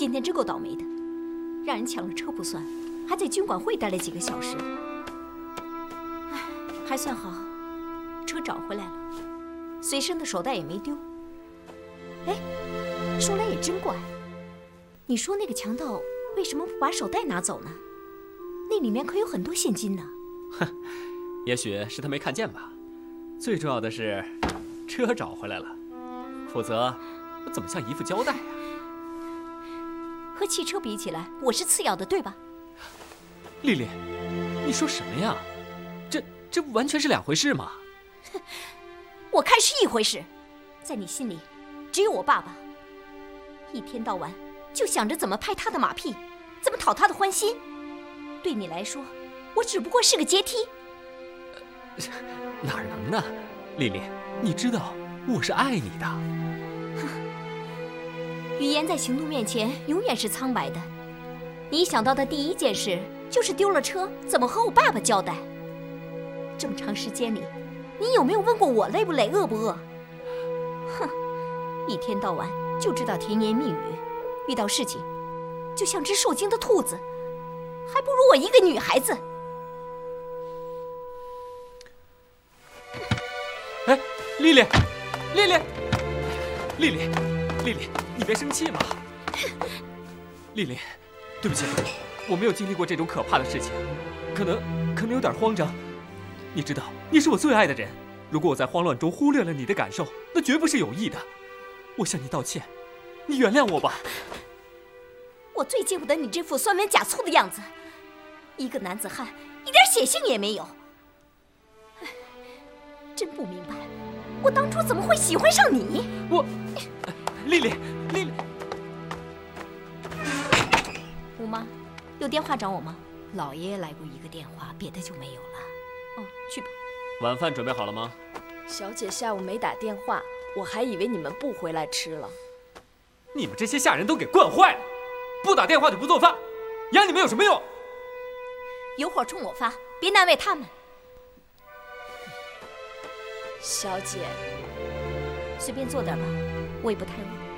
今天真够倒霉的，让人抢了车不算，还在军管会待了几个小时。唉，还算好，车找回来了，随身的手袋也没丢。哎，说来也真怪，你说那个强盗为什么不把手袋拿走呢？那里面可有很多现金呢。 哼，也许是他没看见吧。最重要的是，车找回来了，否则我怎么向姨父交代呀？ 和汽车比起来，我是次要的，对吧？ 丽丽，你说什么呀？这完全是两回事嘛！ 我看是一回事，在你心里，只有我爸爸，一天到晚就想着怎么拍他的马屁，怎么讨他的欢心。对你来说，我只不过是个阶梯。 哪能呢？丽丽，你知道我是爱你的。 语言在行动面前永远是苍白的。你想到的第一件事就是丢了车，怎么和我爸爸交代？这么长时间里，你有没有问过我累不累、饿不饿？哼，一天到晚就知道甜言蜜语，遇到事情就像只受惊的兔子，还不如我一个女孩子。 哎，丽丽，丽丽，丽丽，丽丽，你别生气嘛。丽丽，对不起，我没有经历过这种可怕的事情，可能有点慌张。你知道，你是我最爱的人，如果我在慌乱中忽略了你的感受，那绝不是有意的。我向你道歉，你原谅我吧。 我最见不得你这副酸文假醋的样子，一个男子汉，一点血性也没有。唉，真不明白，我当初怎么会喜欢上你？ 丽丽，丽丽， 吴妈，有电话找我吗？老爷爷来过一个电话，别的就没有了。哦，去吧。 晚饭准备好了吗？ 小姐下午没打电话，我还以为你们不回来吃了。 你们这些下人都给惯坏了，不打电话就不做饭，养你们有什么用？ 有火冲我发，别难为他们。 小姐， 随便做点吧，我也不太饿。